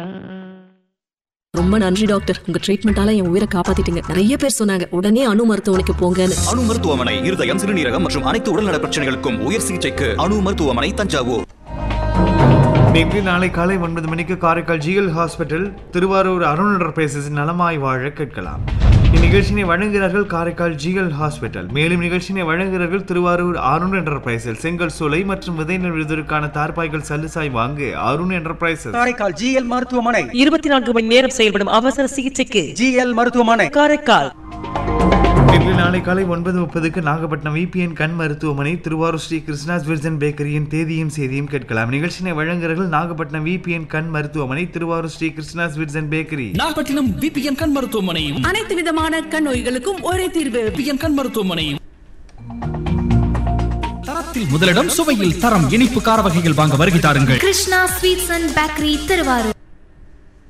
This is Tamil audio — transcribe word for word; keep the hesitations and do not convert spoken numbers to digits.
ரொம்ப நன்றி டாக்டர், உங்க ட்ரீட்மெண்டால என் உயிரை காப்பாத்திட்டீங்க. நிறைய பேர் சொன்னாங்க உடனே அணு மருத்துவமனைக்கு போங்கன்னு. அணு மருத்துவமனை இருதயம், சிறுநீரகம் மற்றும் அனைத்து உடல்நல பிரச்சனைகளுக்கும் உயர் சிகிச்சைக்கு அணு மருத்துவமனை, தஞ்சாவூர். நேற்று நாளை காலை ஒன்பது மணிக்கு Karaikal GL hospital Thiruvarur Arun enterprises நலமாய் வாழ கேட்கலாம். இந்நிகழ்ச்சியினை வழங்குகிறார்கள் காரைக்கால் ஜிஎல் ஹாஸ்பிட்டல். மேலும் நிகழ்ச்சியினை வழங்குகிறார்கள் திருவாரூர் அருண் என்டர்பிரைசஸ். செங்கல் சோலை மற்றும் விதை நெல்வதற்கான தார்பாய்கள் சல்லுசாய் வாங்க அருண் என்டர்பிரைசஸ். காரைக்கால் ஜிஎல் மருத்துவமனை இருபத்தி நான்கு மணி நேரம் செயல்படும் அவசர சிகிச்சைக்கு ஜிஎல் மருத்துவமனை காரைக்கால். இன்று நாளை காலை ஒன்பது முப்பதுக்கு நாகப்பட்டினம் விபிஎன் கண் மருத்துவமனை திருவாரூர் ஸ்ரீ கிருஷ்ணாஸ் விர்ஜன் பேக்கரியின் தேதியும் செய்தியும் கேட்கலாம். நிகழ்ச்சியினை வழங்குகிறார்கள் நாகப்பட்டினம் விபிஎன் கண் மருத்துவமனை திருவாரூர் ஸ்ரீ கிருஷ்ணாஸ் விர்ஜன் பேக்கரி. நாகப்பட்டினம் விபிஎன் கண் மருத்துவமனையும் அனைத்து விதமான கண் நோய்களுக்கும் ஒரே தீர்வு விபிஎன் கண் மருத்துவமனையும். தரத்தில் முதலிடம், சுவையில் தரம். இனிப்பு கார வகைகள் வாங்க வருகை தாருங்கள். Krishna sweets and bakery Thiruvarur.